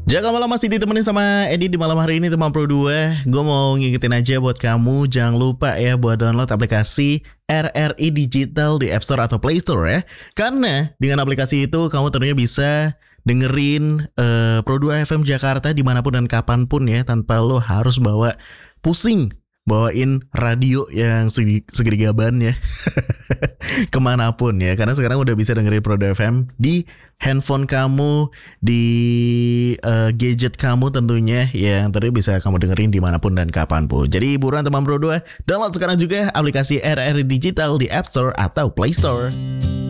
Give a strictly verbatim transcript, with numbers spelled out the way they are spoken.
Jangan malam masih ditemenin sama Edi di malam hari ini teman Pro dua. Gue mau ngingetin aja buat kamu, jangan lupa ya buat download aplikasi R R I Digital di App Store atau Play Store ya. Karena dengan aplikasi itu kamu tentunya bisa dengerin uh, Pro dua F M Jakarta dimanapun dan kapanpun ya, tanpa lo harus bawa pusing bawain radio yang segi, segede gaban ya kemanapun ya. Karena sekarang udah bisa dengerin Pro dua F M di handphone kamu, di uh, gadget kamu tentunya, yang tadi bisa kamu dengerin dimanapun dan kapanpun. Jadi buruan teman Pro dua, download sekarang juga aplikasi R R I Digital di App Store atau Play Store.